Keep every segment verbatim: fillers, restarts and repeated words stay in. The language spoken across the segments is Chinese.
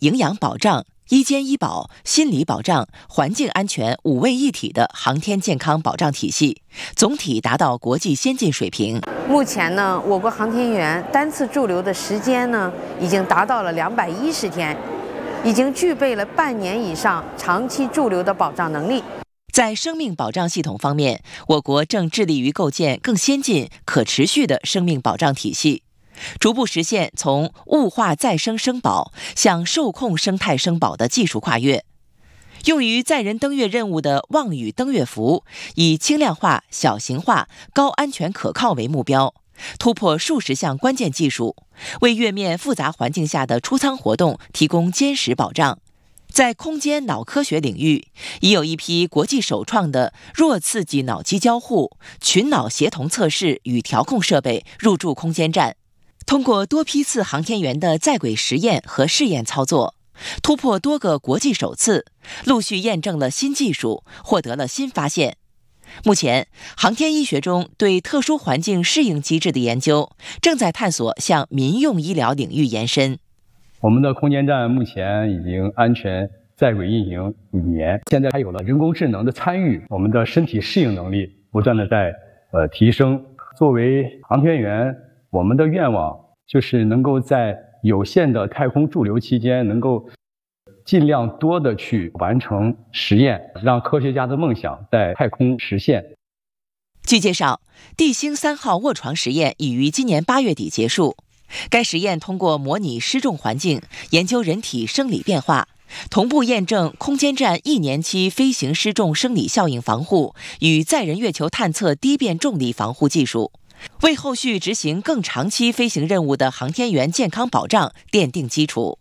营养保障、医健医保、心理保障、环境安全五位一体的航天健康保障体系，总体达到国际先进水平。 目前呢，我国航天员单次驻留的时间呢，已经达到了两百一十天，已经具备了半年以上长期驻留的保障能力。 在生命保障系统方面，我国正致力于构建更先进、可持续的生命保障体系，逐步实现从物化再生生保向受控生态生保的技术跨越。用于载人登月任务的望宇登月服，以轻量化、小型化、高安全可靠为目标，突破数十项关键技术，为月面复杂环境下的出舱活动提供坚实保障。在空间脑科学领域，已有一批国际首创的弱刺激脑机交互、群脑协同测试与调控设备入驻空间站。通过多批次航天员的在轨实验和试验操作，突破多个国际首次，陆续验证了新技术，获得了新发现。目前，航天医学中对特殊环境适应机制的研究正在探索向民用医疗领域延伸。 我们的空间站目前已经安全在轨运行五年，现在还有了人工智能的参与，我们的身体适应能力不断的在呃提升。作为航天员，我们的愿望就是能够在有限的太空驻留期间，能够尽量多的去完成实验，让科学家的梦想在太空实现。 据介绍，地星三号卧床实验已于今年八月底结束。该实验通过模拟失重环境，研究人体生理变化，同步验证空间站一年期飞行失重生理效应防护与载人月球探测低变重力防护技术，为后续执行更长期飞行任务的航天员健康保障奠定基础。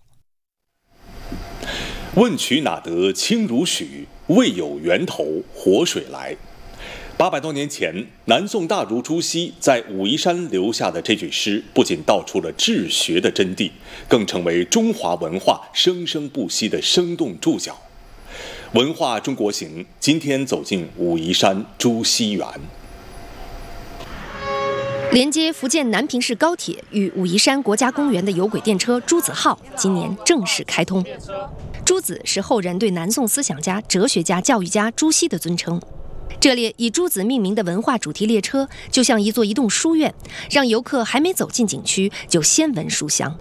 问渠哪得清如许，为有源头活水来。八百多年前，南宋大儒朱熹在武夷山留下的这句诗，不仅道出了治学的真谛，更成为中华文化生生不息的生动注脚。文化中国行，今天走进武夷山朱熹园。 连接福建南平市高铁与武夷山国家公园的有轨电车朱子号今年正式开通。朱子是后人对南宋思想家、哲学家、教育家朱熹的尊称。这列以朱子命名的文化主题列车，就像一座移动书院，让游客还没走进景区就先闻书香。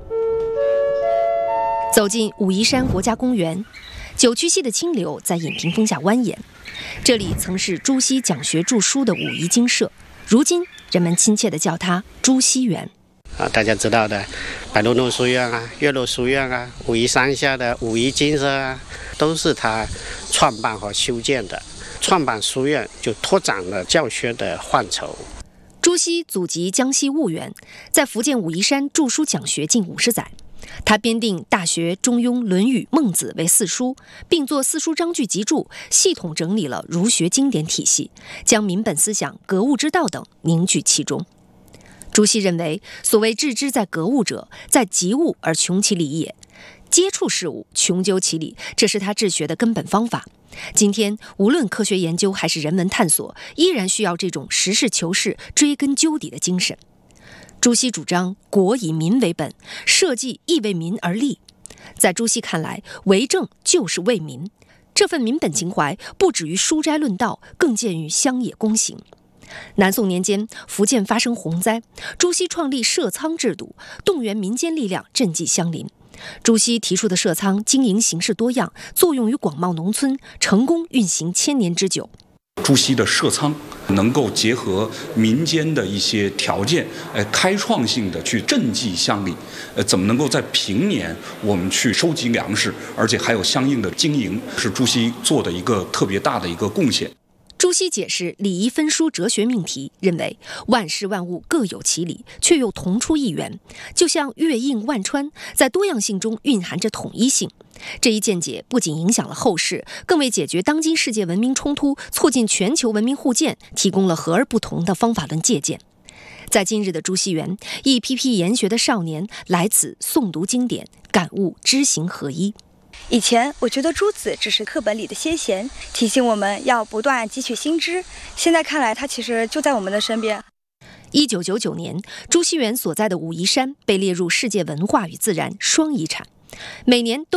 走进武夷山国家公园，九曲溪的清流在引屏风下蜿蜒。这里曾是朱熹讲学著书的武夷精舍，如今人们亲切地叫它朱熹园。 啊，大家知道的白鹿洞书院啊、岳麓书院啊、武夷山下的武夷精舍啊，都是他创办和修建的。创办书院就拓展了教学的范畴。 朱熹祖籍江西婺源，在福建武夷山著书讲学近五十载。他编定《大学》《中庸》《论语》《孟子》为四书，并作四书章句集注，系统整理了儒学经典体系，将民本思想、格物之道等凝聚其中。朱熹认为，所谓致知在格物者，在及物而穷其理也。接触事物，穷究其理，这是他治学的根本方法。今天，无论科学研究还是人文探索，依然需要这种实事求是、追根究底的精神。朱熹主张国以民为本，社稷亦为民而立。在朱熹看来，为政就是为民，这份民本情怀不止于书斋论道，更见于乡野公行。南宋年间，福建发生洪灾，朱熹创立社仓制度，动员民间力量赈济乡邻。朱熹提出的社仓经营形式多样，作用于广袤农村，成功运行千年之久。 朱熹的社仓能够结合民间的一些条件，呃，开创性的去赈济乡里，呃，怎么能够在平年我们去收集粮食，而且还有相应的经营，是朱熹做的一个特别大的一个贡献。 朱熹解释礼仪分书哲学命题，认为万事万物各有其理，却又同出一源，就像月映万川，在多样性中蕴含着统一性。这一见解不仅影响了后世，更为解决当今世界文明冲突、促进全球文明互鉴提供了和而不同的方法论借鉴。在今日的朱熹园，一批批研学的少年来此诵读经典，感悟知行合一。 以前我觉得朱子只是课本里的先贤，提醒我们要不断汲取新知。现在看来，他其实就在我们的身边。 一九九九年，朱熹园所在的武夷山被列入世界文化与自然双遗产，每年都